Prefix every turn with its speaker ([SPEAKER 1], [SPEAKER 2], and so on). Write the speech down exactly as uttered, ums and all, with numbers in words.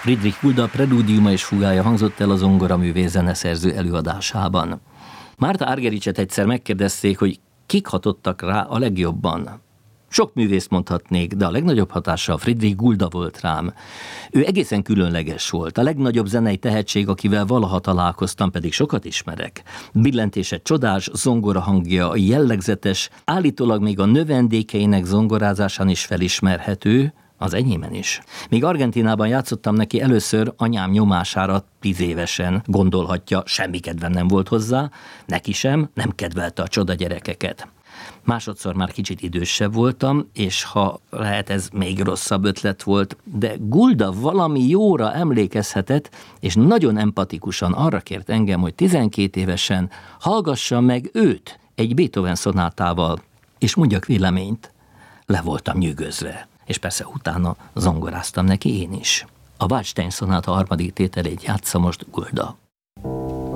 [SPEAKER 1] Friedrich Gulda Preludiuma és fugája hangzott el a zongoraművész zeneszerző előadásában. Márta Argericset egyszer megkérdezték, hogy kik hatottak rá a legjobban. Sok művészt mondhatnék, de a legnagyobb hatása Friedrich Gulda volt rám. Ő egészen különleges volt, a legnagyobb zenei tehetség, akivel valaha találkoztam, pedig sokat ismerek. Billentése csodás, zongora hangja jellegzetes, állítólag még a növendékeinek zongorázásán is felismerhető, az enyémen is. Míg Argentínában játszottam neki először, anyám nyomására tíz évesen, gondolhatja, semmi kedvem nem volt hozzá, neki sem, nem kedvelte a csoda gyerekeket. Másodszor már kicsit idősebb voltam, és ha lehet, ez még rosszabb ötlet volt, de Gulda valami jóra emlékezhetett, és nagyon empatikusan arra kért engem, hogy tizenkét évesen hallgassam meg őt egy Beethoven szonátával, és mondjak véleményt. Le voltam nyűgözve, és persze utána zongoráztam neki én is. A Waldstein szonáta harmadik tételét játsza most Gulda.